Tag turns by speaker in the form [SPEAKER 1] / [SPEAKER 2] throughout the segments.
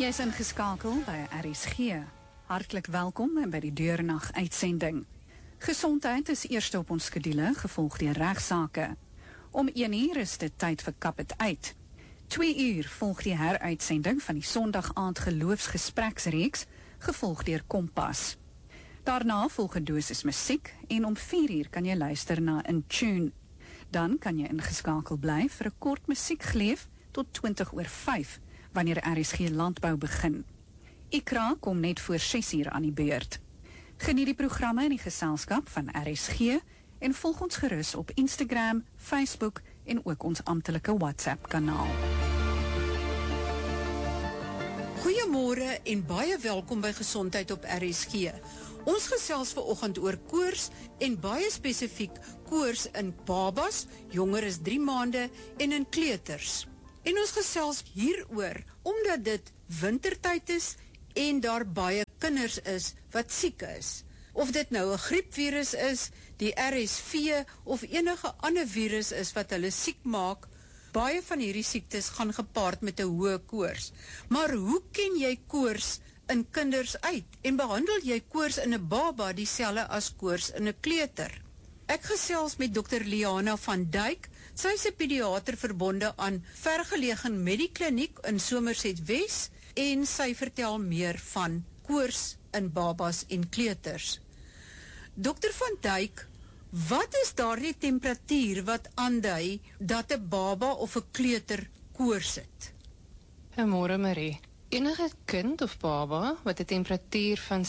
[SPEAKER 1] Jy is ingeskakel by RSG. Hartlik welkom by die deurnag uitsending. Gesondheid is eerste op ons skedule, gevolg deur regsaake. Om 1 uur is dit tyd vir Kap het uit. 2 uur volg die heruitsending van die Sondag aand geloofsgespreksreeks, gevolg deur Kompas. Daarna volg 'n dosis musiek en om 4 uur kan jy luister na In Tune. Dan kan jy ingeskakel bly vir 'n kort musiekgleef tot 5:20, wanneer RSG Landbou begin. Ikra kom net voor 6 uur aan die beurt. Geniet die programme in die geselskap van RSG en volg ons gerus op Instagram, Facebook en ook ons amptelike WhatsApp-kanaal.
[SPEAKER 2] Goeiemôre en baie welkom by Gesondheid op RSG. Ons gesels vanoggend oor koors en baie spesifiek koors in babas, jonger as 3 maande en in kleuters. En ons gesels hieroor omdat dit wintertyd is en daar baie kinders is wat siek is. Of dit nou 'n griepvirus is, die RSV of enige ander virus is wat hulle siek maak, baie van hierdie siektes gaan gepaard met 'n hoë koors. Maar hoe ken jy koors in kinders uit en behandel jy koors in 'n baba dieselfde as koors in 'n kleuter? Ek gesels met Dr. Liana van Dijk. Sy is 'n pediater verbonde aan Vergelegen Medikliniek in Somerset Wes en sy vertel meer van koors in babas en kleuters. Dr. van Dijk, wat is daardie temperatuur wat aandui dat 'n baba of 'n kleuter koors het?
[SPEAKER 3] Goeiemôre Marie. Enige kind of baba wat 'n temperatuur van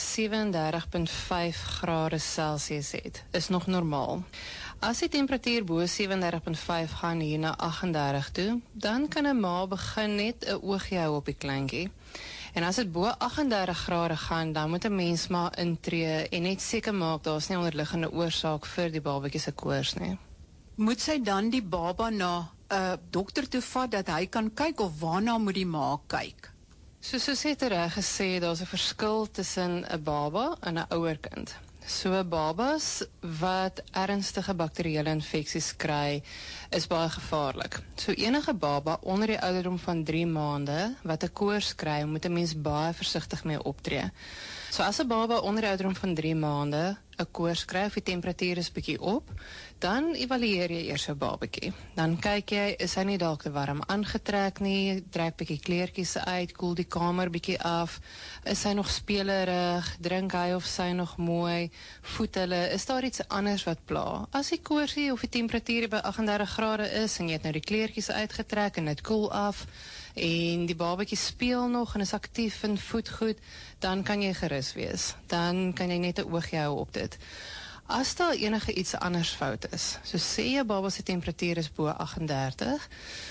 [SPEAKER 3] 37,5 grade Celsius het, is nog normaal. As die temperatuur bo 37,5 gaan hier na 38 toe, dan kan 'n ma begin net 'n oogie hou op die kleintjie. En as dit bo 38 grade gaan, dan moet 'n mens maar intree en net seker maak daar's nie onderliggende oorsaak vir die babatjie se koors nie.
[SPEAKER 2] Moet sy dan die baba na 'n dokter toe vat dat hy kan kyk of waarna moet die ma kyk?
[SPEAKER 3] Soos het reg gesê, daar's 'n verskil tussen 'n baba en 'n ouer kind. So babas wat ernstige bakterieële infeksies kry, is baie gevaarlik. So enige baba onder die ouderdom van 3 maande wat 'n koors kry, moet 'n mens baie versigtig mee optree. So as 'n baba onder die ouderdom van 3 maande 'n koors kry of die temperatuur is bietjie op, dan evalueer jy eers 'n babatjie. Dan kyk jy, is hy nie dalk te warm aangetrek nie, trek bietjie kleertjies uit, koel die kamer bietjie af, is hy nog spelerig, drink hy of sy nog mooi, voed hulle, is daar iets anders wat pla? As die koorsie of die temperatuur by 38 grade is en jy het nou die kleertjies uitgetrek en dit koel af en die babatjie speel nog en is aktief en voed goed, dan kan jy gerus wees. Dan kan jy net 'n oogie hou op dit. As daar enige iets anders fout is, so sê jy baba se temperatuur is bo 38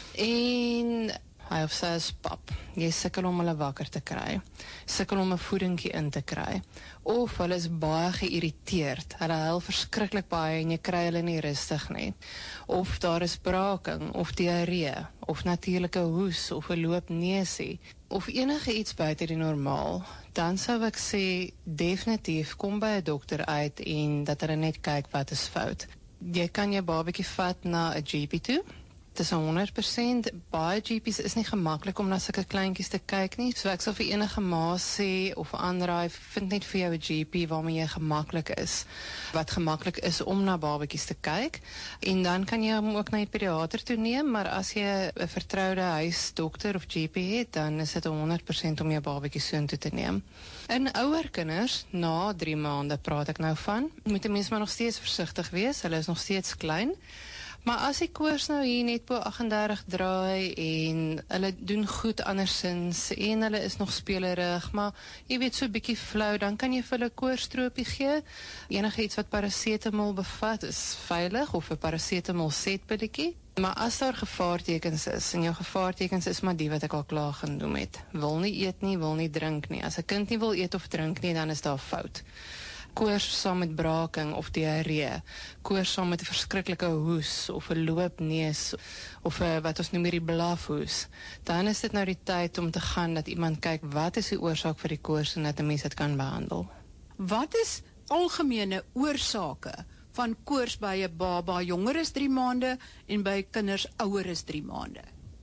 [SPEAKER 3] en hy of sy is pap, jy sukkel om hulle wakker te kry, sukkel om 'n voedingkie in te kry, of hulle is baie geïrriteerd, hulle huil verskriklik baie en jy kry hulle nie rustig nie, of daar is braking, of diarree, of natuurlike hoes, of 'n loopneusie, of enige iets buite die normaal, dan sou ek sê, definitief kom by 'n dokter uit en dat hulle net kyk wat is fout. Jy kan jou babatjie vat na 'n GP toe. Dit is 100%, baie GP's is nie gemaklik om na sulke kleintjies te kyk nie, so ek sal vir enige ma sê of aanraai, vind net vir jou 'n GP waarmee jy gemaklik is, wat gemaklik is om na babatjies te kyk, en dan kan jy hom ook na die pediater toe neem, maar as jy 'n vertroude huisdokter of GP het, dan is dit 100% om jou babatjie soontoe te neem. In ouer kinders, na 3 maande praat ek nou van, moet 'n mens maar nog steeds versigtig wees, hulle is nog steeds klein, maar as die koors nou hier net bo 38 draai en hulle doen goed andersins en hulle is nog spelerig, maar jy weet so 'n bietjie flou, dan kan jy vir hulle koorstropie gee. Enige iets wat parasetamol bevat is veilig, of 'n parasetamol setpilletjie. Maar as daar gevaartekens is, en jou gevaartekens is maar die wat ek al klaar genoem het, wil nie eet nie, wil nie drink nie. As 'n kind nie wil eet of drink nie, dan is daar fout. Koors saam met braking of diarree, koors saam met 'n verskriklike hoes of 'n loopneus of 'n wat ons noem hierdie blafhoes, dan is dit nou die tyd om te gaan dat iemand kyk wat is die oorsaak vir die koors en dat 'n mens dit kan behandel.
[SPEAKER 2] Wat is algemene oorsake van koors by 'n baba jonger as 3 maande en by kinders ouer as 3 maande?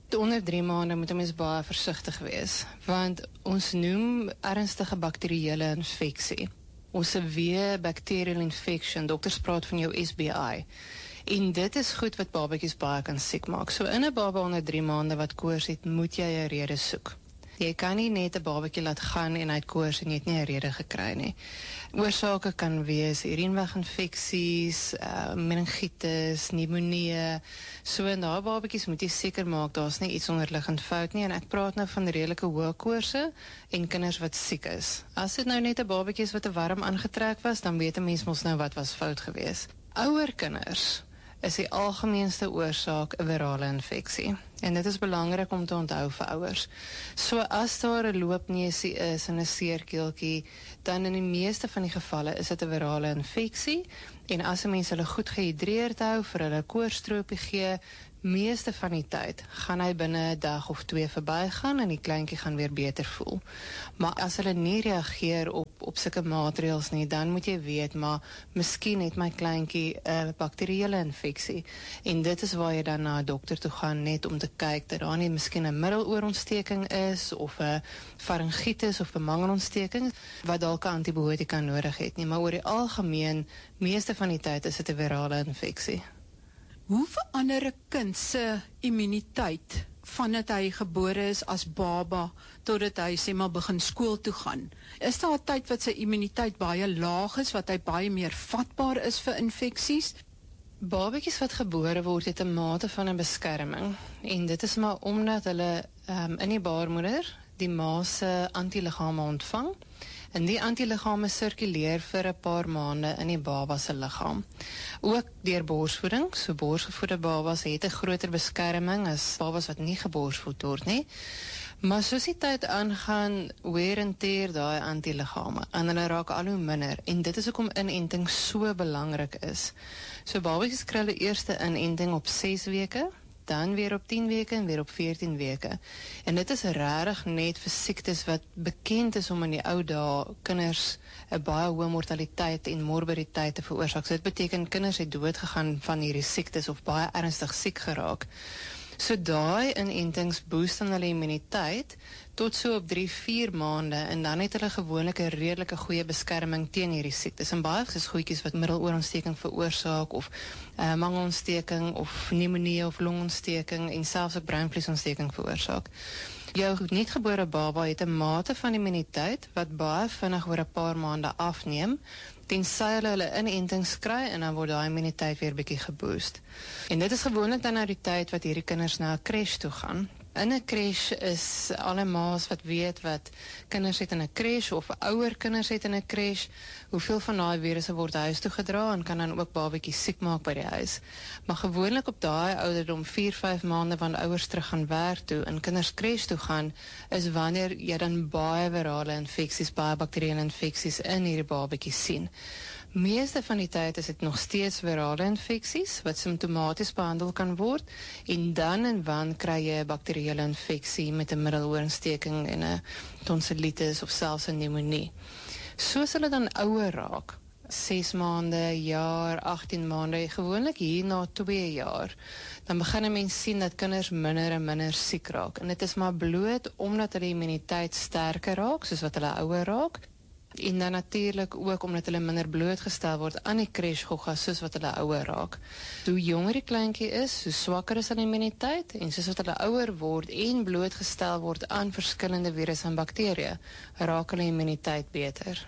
[SPEAKER 3] Onder 3 maande moet 'n mens baie versigtig wees, want ons noem ernstige bakterieële infeksie. Ons severe bacterial infection, dokters praat van jou SBI. En dit is goed wat babatjies baie kan siek maak. So in 'n baba onder 3 maande wat koors het, moet jy 'n rede soek. Jy kan nie net 'n babatjie laat gaan en hy het koors en jy het nie 'n rede gekry nie. Oorsake kan wees urineweginfeksies, meningitis, pneumonie. So in daai babatjies moet jy seker maak daar's nie iets onderliggend fout nie, en ek praat nou van redelike hoë koorse en kinders wat siek is. As dit nou net 'n babatjie is wat te warm aangetrek was, dan weet 'n mens mos nou wat was fout gewees. Ouer kinders is die algemeenste oorsaak 'n virale infeksie. En dit is belangrik om te onthou vir ouers. So as daar 'n loopneusie is en 'n seerkeeltjie, dan in die meeste van die gevalle is dit 'n virale infeksie. En as 'n mens hulle goed gehidreerd hou, vir hulle koorstropie gee, meeste van die tyd gaan hy binne 'n dag of 2 verbygaan en die kleintjie gaan weer beter voel. Maar as hulle nie reageer op sulke maatreëls nie, dan moet jy weet, maar miskien het my kleintjie 'n bakterieële infeksie. En dit is waar jy dan na 'n dokter toe gaan, net om te kyk dat daar nie miskien 'n middeloorontsteking is, of 'n faringitis of 'n mangelontsteking, wat dalk 'n antibiotika nodig het nie. Maar oor die algemeen, meeste van die tyd is dit 'n virale infeksie.
[SPEAKER 2] Hoe verander 'n kind se immuniteit vandat hy gebore is as baba totdat hy sê maar begin skool toe gaan? Is daar 'n tyd wat sy immuniteit baie laag is, wat hy baie meer vatbaar is vir infeksies?
[SPEAKER 3] Babatjies wat gebore word het 'n mate van 'n beskerming, en dit is maar omdat hulle in die baarmoeder die ma se antiliggame ontvang, en die antiliggame sirkuleer vir 'n paar maande in die baba se liggaam. Ook deur borsvoeding, so borsgevoede babas het 'n groter beskerming as babas wat nie geborsvoed word nie. Maar soos die tyd aangaan, wear en teer daai antiliggame, en hulle raak al hoe minder, en dit is hoekom inenting so belangrik is. So babatjies kry hulle eerste inenting op 6 weke, dan weer op 10 weke en weer op 14 weke. En dit is regtig net vir siektes wat bekend is om in die ou dae kinders 'n baie hoë mortaliteit en morbiditeit te veroorsaak. So dit beteken kinders het dood gegaan van hierdie siektes of baie ernstig siek geraak. So daai inentings boost dan hulle immuniteit tot so op 3-4 maande, en dan het hulle gewoonlik 'n redelike goeie beskerming teen hierdie siektes. En baie is goedjies wat middeloorontsteking veroorsaak, of mangelontsteking, of pneumonie of longontsteking, en selfs 'n breinvliesontsteking veroorsaak. Jou nuutgebore baba het 'n mate van immuniteit wat baie vinnig oor 'n paar maande afneem, tensy hulle inentings kry, en dan word daai immuniteit weer bietjie geboost. En dit is gewoonlik dan nou die tyd wat hierdie kinders na 'n crash toe gaan. In 'n crash is alle ma's wat weet wat kinders het in 'n crash, of ouer kinders het in 'n crash, hoeveel van daai virusse word huis toe gedra en kan dan ook babatjies siek maak by die huis. Maar gewoonlik op daai ouderdom 4-5 maande wanneer ouers terug gaan werk toe en kinders crash toe gaan, is wanneer jy dan baie virale infeksies, baie bakterieële infeksies in hierdie babatjies sien. Meeste van die tyd is dit nog steeds virale infeksies wat simptomaties behandel kan word, en dan en wan kry jy 'n bakterieële infeksie met 'n middeloorontsteking en 'n tonsillitis of selfs 'n pneumonie. Soos hulle dan ouer raak, 6 maande, jaar, 18 maande, gewoonlik hier na 2 jaar, dan begin 'n mens sien dat kinders minder en minder siek raak. En dit is maar bloot omdat hulle immuniteit sterker raak, soos wat hulle ouer raak, en dan natuurlik ook omdat hulle minder blootgestel word aan die crashgogga soos wat hulle ouer raak. Hoe jonger die kleintjie is, hoe swakker is hulle immuniteit, en soos wat hulle ouer word en blootgestel word aan verskillende virusse en bakterieë, raak hulle immuniteit beter.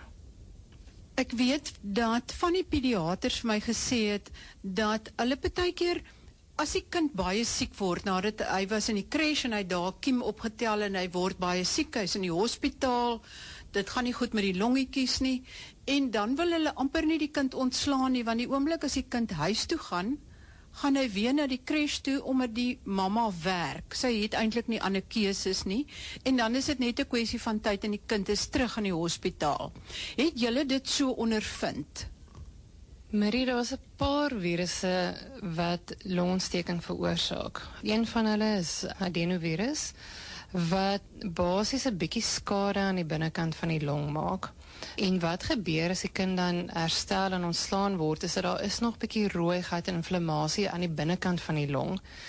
[SPEAKER 2] Ek weet dat van die pediaters vir my gesê het dat hulle partykeer, as die kind baie siek word, nadat hy was in die crash en hy daar kiem opgetel en hy word baie siek, hy is in die hospitaal, dit gaan nie goed met die longetjies nie, en dan wil hulle amper nie die kind ontslaan nie, want die oomblik as die kind huis toe gaan hy weer na die crash toe, omdat die mamma werk. Sy het eintlik nie ander keuses nie, en dan is dit net 'n kwessie van tyd en die kind is terug in die hospitaal. Het julle dit so ondervind?
[SPEAKER 3] Marie, daar was 'n paar virusse wat longontsteking veroorsaak. Een van hulle is adenovirus, wat basies 'n bietjie skade aan die binnekant van die long maak. En wat gebeur as die kind dan herstel en ontslaan word, is dat daar is nog bietjie rooiheid en inflammasie aan die binnekant van die long.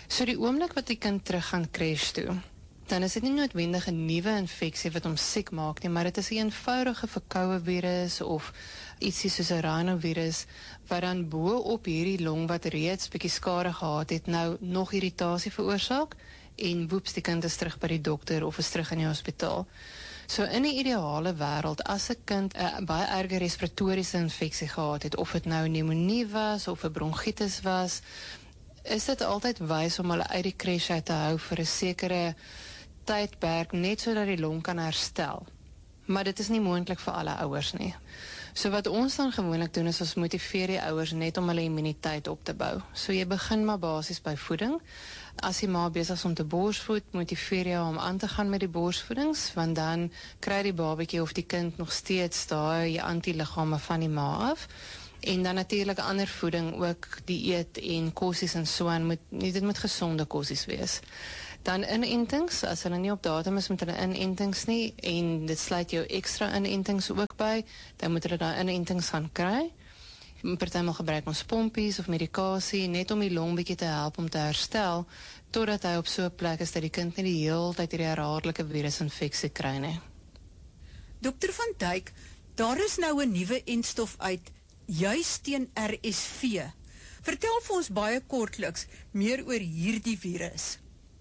[SPEAKER 3] So die oomblik wat die kind terug gaan crash toe, dan is dit nie noodwendig 'n nuwe infeksie wat hom siek maak nie, maar dit is 'n eenvoudige verkoue virus of ietsie soos 'n rhinovirus wat dan bo op hierdie long wat reeds bietjie skade gehad het, nou nog irritasie veroorsaak en woeps, die kind is terug by die dokter of is terug in die hospitaal. So in die ideale wêreld, as 'n kind 'n baie erge respiratoriese infeksie gehad het, of dit nou pneumonie was of 'n bronkietis was, is dit altyd wys om hulle uit die crash uit te hou vir 'n sekere tydperk, net sodat die long kan herstel. Maar dit is nie moontlik vir alle ouers nie. So wat ons dan gewoonlik doen is ons motiveer die ouers net om hulle immuniteit op te bou. So jy begin maar basies by voeding. As die ma besig is om te borsvoed, motiveer jy om aan te gaan met die borsvoedings, want dan kry die babatjie of die kind nog steeds daai antiliggame van die ma af. En dan natuurlik ander voeding, ook dieet en kossies en so aan, dit moet gesonde kossies wees. Dan inentings, as hulle nie op datum is met hulle inentings nie, en dit sluit jou ekstra inentings ook by, dan moet hulle daai inentings gaan kry. Partymal gebruik ons pompies of medikasie, net om die long bietjie te help om te herstel, totdat hy op so 'n plek is dat die kind nie die hele tyd hierdie herhaaldelike virusinfeksie kry nie.
[SPEAKER 2] Dr. van Dijk, daar is nou 'n nuwe entstof uit, juis teen RSV. Vertel vir ons baie kortliks meer oor hierdie virus.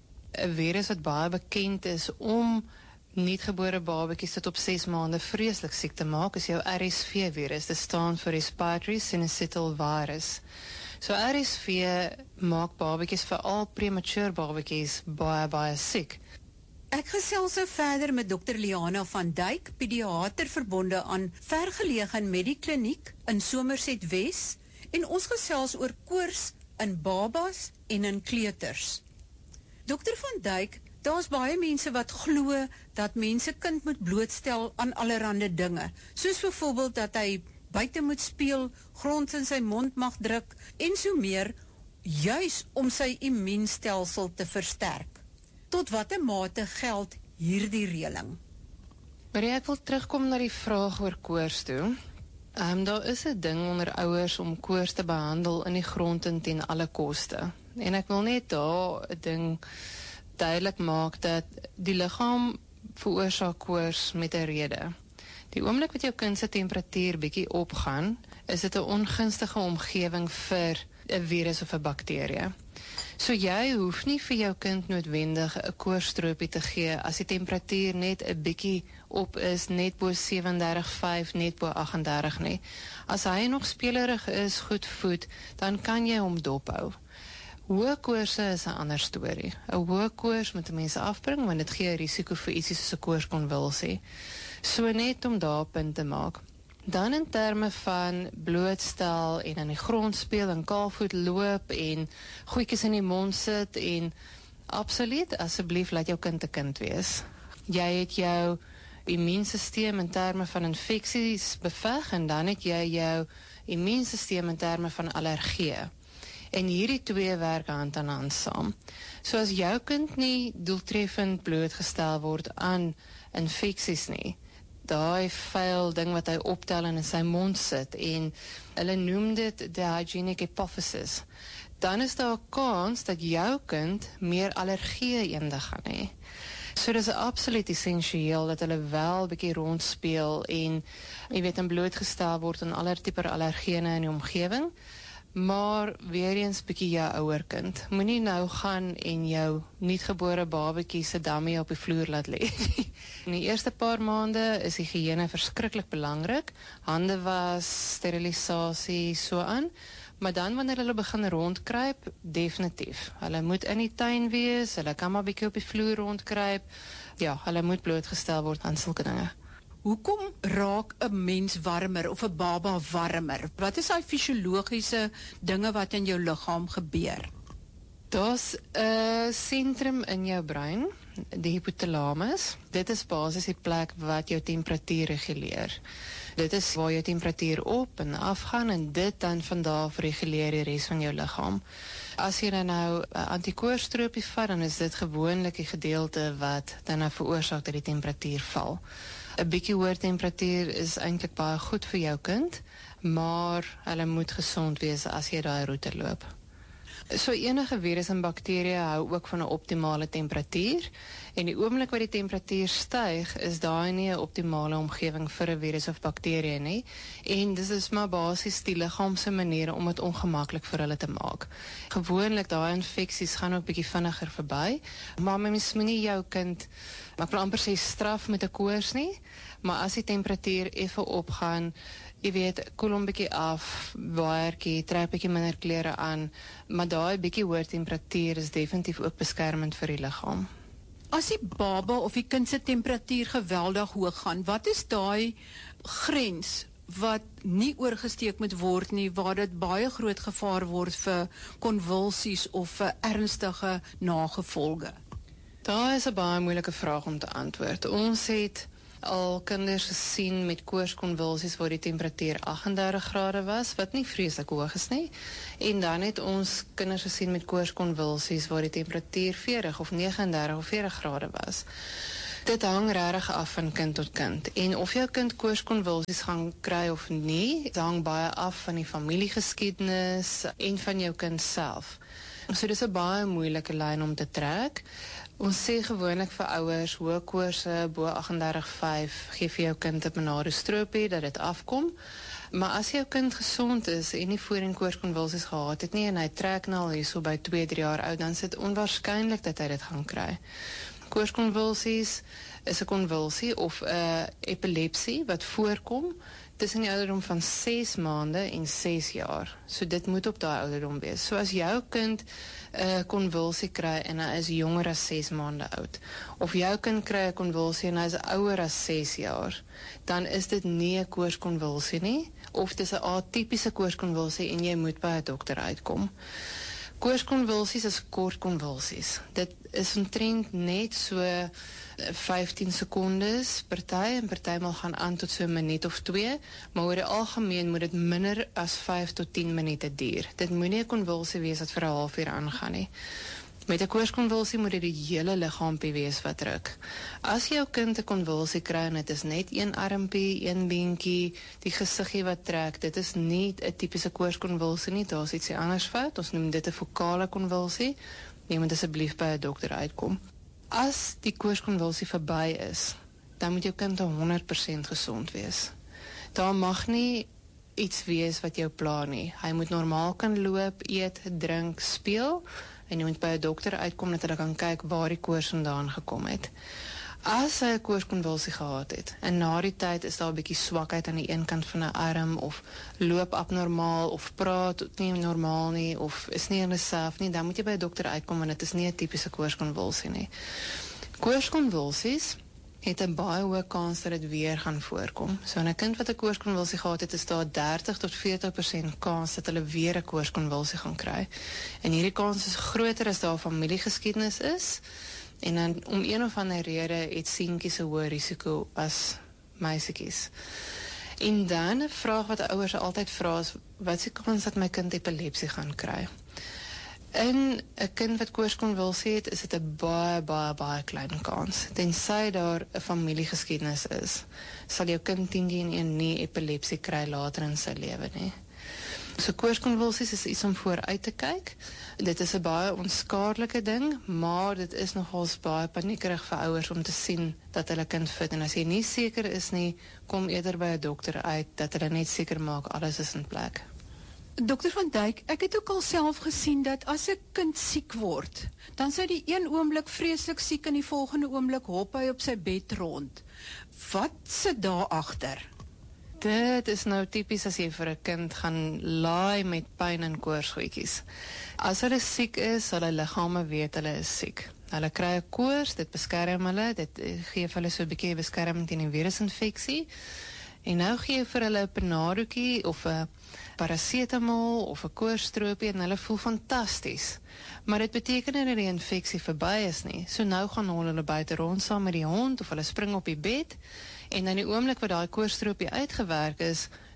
[SPEAKER 3] 'n Virus wat baie bekend is om nuutgebore babatjies tot op 6 maande vreeslik siek te maak, is jou RSV-virus. Dit staan vir Respiratory Syncytial Virus. So RSV maak babatjies, veral premature babatjies, baie siek.
[SPEAKER 2] Ek gesels nou verder met Dr. Liana van Dijk, pediater verbonde aan Vergeleë Medikliniek in Somerset Wes, en ons gesels oor koors in babas en in kleuters. Dr. van Dijk, daar's baie mense wat glo dat mense kind moet blootstel aan allerhande dinge, soos byvoorbeeld dat hy buite moet speel, grond in sy mond mag druk en so meer, juis om sy immuunstelsel te versterk. Tot watter mate geld hierdie reëling?
[SPEAKER 3] Maar ek wil terugkom na die vraag oor koors toe. Daar is 'n ding onder ouers om koors te behandel in die grond en ten alle koste. En ek wil net daar 'n ding duidelik maak dat die liggaam veroorsaak koors met 'n rede. Die oomblik wat jou kind se temperatuur bietjie opgaan, is dit 'n ongunstige omgewing vir 'n virus of 'n bakterie. So jy hoef nie vir jou kind noodwendig 'n koorsstropie te gee as die temperatuur net 'n bietjie op is, net bo 37,5, net bo 38 nie. As hy nog spelerig is, goed voed, dan kan jy hom dophou. Hoë koorse is 'n ander storie. 'n Hoë koors moet mense afbring, want dit gee 'n risiko vir ietsie soos 'n koorskonvulsie. So net om daar punt te maak. Dan in terme van blootstel en aan die grond speel en kaalvoet loop en goedjies in die mond sit en absoluut, asseblief laat jou kind 'n kind wees. Jy het jou immuunstelsel in terme van infeksies beveg en dan het jy jou immuunstelsel in terme van allergieë. En hierdie twee werk hand aan hand saam. So as jou kind nie doeltreffend blootgestel word aan infeksies nie, daai vuil ding wat hy optel en in sy mond sit, en hulle noem dit the hygienic hypothesis, dan is daar 'n kans dat jou kind meer allergieë eendag gaan hê. So dis absoluut essensieel dat hulle wel 'n bietjie rondspeel en jy weet, blootgestel word aan aller tipe allergene in die omgewing. Maar weer eens bietjie jou ouer kind. Moenie nou gaan en jou nuutgebore babatjie se dammie op die vloer laat lê. In die eerste paar maande is die higiëne verskriklik belangrik. Hande was, sterilisasie, so aan. Maar dan wanneer hulle begin rondkruip, definitief. Hulle moet in die tuin wees, hulle kan maar bietjie op die vloer rondkruip. Ja, hulle moet blootgestel word aan sulke dinge.
[SPEAKER 2] Hoekom raak 'n mens warmer of 'n baba warmer? Wat is daai fisiologiese dinge wat in jou liggaam gebeur?
[SPEAKER 3] Daar's 'n sentrum in jou brein, die hypothalamus. Dit is basies die plek wat jou temperatuur reguleer. Dit is waar jou temperatuur op en afgaan en dit dan van daar af reguleer die res van jou liggaam. As jy dan nou 'n antikoorsstropie vat, dan is dit gewoonlik die gedeelte wat dan nou veroorsaak dat die temperatuur val. 'n Bietjie hoër temperatuur is eintlik baie goed vir jou kind, maar hulle moet gesond wees as jy daai roete loop. So enige virus en bakterie hou ook van 'n optimale temperatuur en die oomblik wat die temperatuur styg, is daai nie 'n optimale omgewing vir 'n virus of bakterie nie en dis is maar basies die liggaam se maniere om dit ongemaklik vir hulle te maak. Gewoonlik daai infeksies gaan ook bietjie vinniger verby, maar mens moenie jou kind, ek wil amper sê straf met 'n koors nie, maar as die temperatuur effe opgaan, jy weet, koel hom bietjie af, waaiertjie, trek bietjie minder klere aan, maar daai bietjie hoër temperatuur is definitief ook beskermend vir die liggaam.
[SPEAKER 2] As die baba of die kind se temperatuur geweldig hoog gaan, wat is daai grens wat nie oorgesteek moet word nie, waar dit baie groot gevaar word vir konvulsies of vir ernstige nagevolge?
[SPEAKER 3] Daar is 'n baie moeilike vraag om te antwoord. Ons het al kinders gesien met koorskonvulsies waar die temperatuur 38 grade was, wat nie vreeslik hoog is nie. En dan het ons kinders gesien met koorskonvulsies waar die temperatuur 40 of 39 of 40 grade was. Dit hang regtig af van kind tot kind. En of jou kind koorskonvulsies gaan kry of nie, dit hang baie af van die familiegeskiedenis en van jou kind self. So dis 'n baie moeilike lyn om te trek. Ons sê gewoonlik vir ouers, hoë koorse bo 38,5, gee vir jou kind 'n Panado-stroopie dat dit afkom. Maar as jou kind gesond is en nie voorheen koorskonvulsies gehad het nie en hy trek nou al hierso by 2-3 jaar oud, dan is dit onwaarskynlik dat hy dit gaan kry. Koorskonvulsies is 'n konvulsie of 'n epilepsie wat voorkom tussen die ouderdom van 6 maande en 6 jaar. So dit moet op daai ouderdom wees. So as jou kind 'n konvulsie kry en hy is jonger as 6 maande oud, of jou kind kry 'n konvulsie en hy is ouer as 6 jaar, dan is dit nie 'n koorskonvulsie nie, of dis 'n atipiese koorskonvulsie en jy moet by 'n dokter uitkom. Koorskonvulsies is kort konvulsies. Dit is omtrent net so 15 sekondes party en partymal gaan aan tot so 'n minuut of 2, maar oor die algemeen moet dit minder as 5 tot 10 minute duur. Dit moenie 'n konvulsie wees wat vir 'n halfuur aangaan nie. Met 'n koorskonvulsie moet dit die hele liggaampie wees wat druk. As jou kind 'n konvulsie kry en dit is net een armpie, een beentjie, die gesiggie wat trek, dit is nie 'n tipiese koorskonvulsie nie, daar's iets anders fout. Ons noem dit 'n fokale konvulsie. Jy moet asseblief by 'n dokter uitkom. As die koorskonvulsie verby is, dan moet jou kind 100% gesond wees. Daar mag nie iets wees wat jou pla nie. Hy moet normaal kan loop, eet, drink, speel en jy moet by 'n dokter uitkom dat hulle kan kyk waar die koors vandaan gekom het. As hy 'n koorskonvulsie gehad het en na die tyd is daar 'n bietjie swakheid aan die een kant van 'n arm of loop abnormaal of praat nie normaal nie of is nie in homself nie, dan moet jy by 'n dokter uitkom want dit is nie 'n tipiese koorskonvulsie nie. Koorskonvulsies het 'n baie hoë kans dat dit weer gaan voorkom. So 'n kind wat 'n koorskonvulsie gehad het, is daar 30 tot 40% kans dat hulle weer 'n koorskonvulsie gaan kry. En hierdie kans is groter as daar familiegeskiedenis is. En dan om een of ander rede het seentjies 'n hoër risiko as meisietjies. En dan 'n vraag wat ouers altyd vra is, wat is die kans dat my kind epilepsie gaan kry? In 'n kind wat koorskonvulsie het, is dit 'n baie klein kans. Tensy daar 'n familiegeskiedenis is, sal jou kind 10 nie epilepsie kry later in sy lewe nie. So koorskonvulsies is iets om vooruit te kyk. Dit is 'n baie onskadelike ding, maar dit is nogals baie paniekerig vir ouers om te sien dat hulle kind fit. En as jy nie seker is nie, kom eerder by 'n dokter uit, dat hulle net seker maak alles is in plek.
[SPEAKER 2] Dr. van Dijk, ek het ook al self gesien dat as 'n kind siek word, dan sy die een oomblik vreeslik siek en die volgende oomblik hop hy op sy bed rond. Wat sit daar agter?
[SPEAKER 3] Dit is nou typies as jy vir 'n kind gaan laai met pyn en koorsgoedjies. As hulle siek is, sal hulle liggame weet hulle is siek. Hulle kry 'n koors, dit beskerm hulle, dit gee vir hulle so 'n bietjie beskerming teen die virusinfeksie. En nou gee jy vir hulle 'n Panadoetjie of 'n parasetamol of 'n koorstroopie en hulle voel fantasties. Maar dit beteken nie dat die infeksie verby is nie. So nou gaan hulle buite rond saam met die hond of hulle spring op die bed en dan die oomblik wat daai koorstroopie uitgewerk is,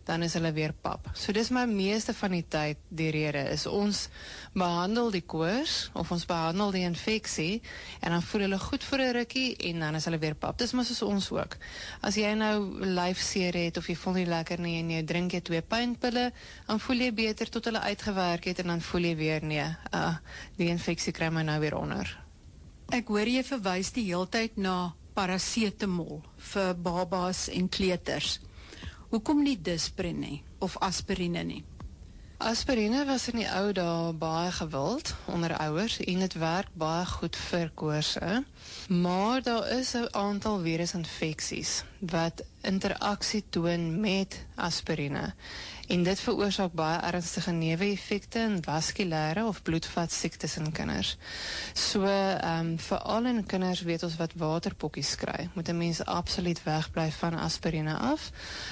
[SPEAKER 3] dan is hulle weer pap. So dis my meeste van die tyd die rede, is ons behandel die koors, of ons behandel die infeksie, en dan voel hulle goed vir 'n rukkie, en dan is hulle weer pap. Dis maar soos ons ook. As jy nou lyfseer het, of jy voel nie lekker nie, en jy drink jy 2 pynpille, dan voel jy beter tot hulle uitgewerk het, en dan voel jy weer, nee, die infeksie kry my nou weer onder.
[SPEAKER 2] Ek hoor jy verwys die heeltyd na parasetamol vir babas en kleuters. Hoekom nie Disprin nie, of aspirine nie?
[SPEAKER 3] Aspirine was in die ou dae baie gewild onder ouers en dit werk baie goed vir koorse, maar daar is 'n aantal virusinfeksies wat interaksie toon met aspirine en dit veroorsaak baie ernstige neeweffekte en vaskulêre of bloedvatsiektes in kinders. So veral in kinders weet ons wat waterpokkies kry, moet 'n mens absoluut wegbly van aspirine af,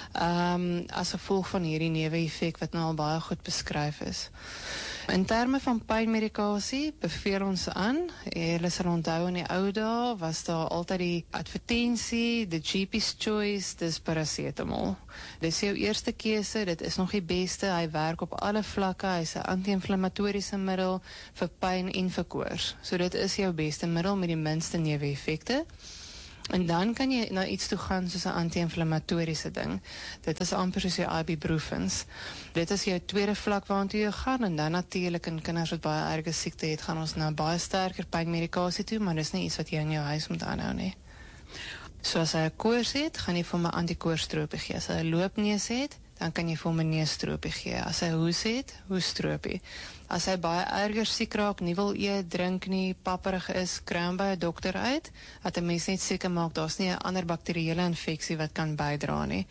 [SPEAKER 3] as gevolg van hierdie neeweffek wat nou al baie goed beskryf is. In terme van pynmedikasie beveel ons aan, julle sal onthou in die ou dae was daar altyd die advertensie, the GP's choice, dis parasetamol. Dis jou eerste keuse, dit is nog die beste, hy werk op alle vlakke, hy's 'n anti-inflammatoriese middel vir pyn en vir koors. So dit is jou beste middel met die minste neeweffekte. En dan kan jy na iets toe gaan soos 'n anti-inflammatoriese ding. Dit is amper soos jou ibuprofens. Dit is jou tweede vlak waartoe jy gaan en dan natuurlik in kinders wat baie erge siekte het, gaan ons na baie sterker pynmedikasie toe, maar dis nie iets wat jy in jou huis moet aanhou nie. So as hy 'n koors het, gaan jy vir hom 'n antikoorsstropie gee. As hy 'n loopneus het, dan kan jy vir hom 'n neusstropie gee. As hy hoes het, hoesstropie. As hy baie erger siek raak, nie wil eet, drink nie, papperig is, kry hom by 'n dokter uit, dat 'n mens net seker maak daar's nie 'n ander bakterieële infeksie wat kan bydra nie.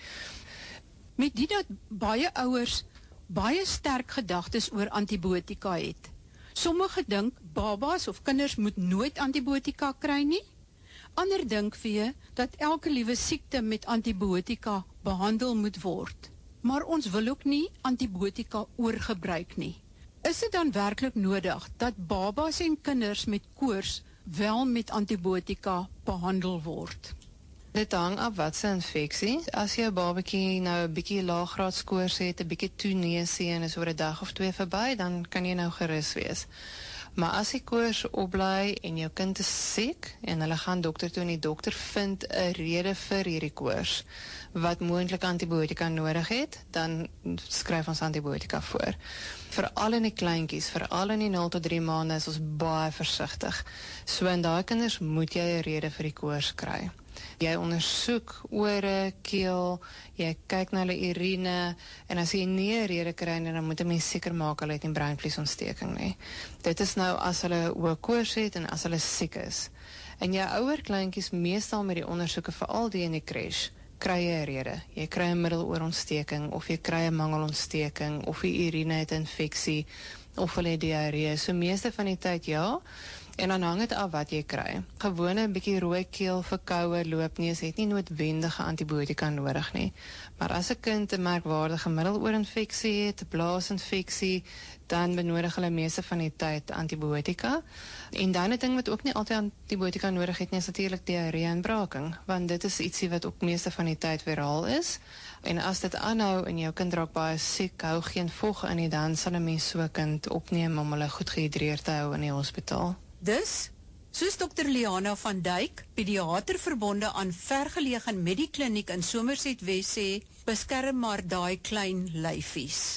[SPEAKER 2] Met dit dat baie ouers baie sterk gedagtes oor antibiotika het. Sommige dink babas of kinders moet nooit antibiotika kry nie. Ander dink vir dat elke liewe siekte met antibiotika behandel moet word. Maar ons wil ook nie antibiotika oorgebruik nie. Is dit dan werklik nodig dat babas en kinders met koors wel met antibiotika behandel word?
[SPEAKER 3] Dit hang af wat se infeksie. As jou babatjie nou 'n bietjie laaggraad koors het, 'n bietjie toenesie en is oor 'n dag of 2 verby, dan kan jy nou gerus wees. Maar as die koors opbly en jou kind is siek en hulle gaan dokter toe en die dokter vind 'n rede vir hierdie koors wat moontlik antibiotika nodig het, dan skryf ons antibiotika voor. Veral in die kleintjies, veral in die 0 tot 3 maande is ons baie versigtig. So in daai kinders moet jy 'n rede vir die koors kry. Jy ondersoek ore, keel, jy kyk na hulle urine en as jy nie 'n rede kry nie, dan moet 'n mens seker maak hulle het nie breinvliesontsteking nie. Dit is nou as hulle hoë koors het en as hulle siek is. En jou ouer kleintjies meestal met die ondersoeke veral die in die crash, kry jy 'n rede. Jy kry 'n middeloorontsteking of jy kry 'n mangelontsteking of die urine het 'n infeksie of hulle het diarree. So meeste van die tyd ja. En dan hang het af wat jy kry. Gewone 'n bietjie rooi keel, verkoue, loopneus het nie noodwendige antibiotika nodig nie. Maar as 'n kind 'n merkwaardige middeloorinfeksie het, 'n blaasinfeksie, dan benodig hulle meeste van die tyd antibiotika. En dan 'n ding wat ook nie altyd antibiotika nodig het nie, is natuurlik diarree en braaking, want dit is ietsie wat ook meeste van die tyd viraal is. En as dit aanhou en jou kind raak baie siek, hou geen vog in nie, dan sal 'n mens so 'n kind opneem om hulle goed gehidreerd te hou in die hospitaal.
[SPEAKER 2] Dus, soos Dr. Liana van Dijk, pediater verbonde aan vergeleë Medikliniek in Somerset Wes sê, beskerm maar daai klein lyfies.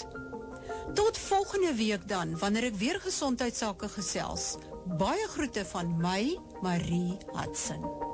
[SPEAKER 2] Tot volgende week dan, wanneer ek weer gesondheidsake gesels. Baie groete van my, Marie Hudson.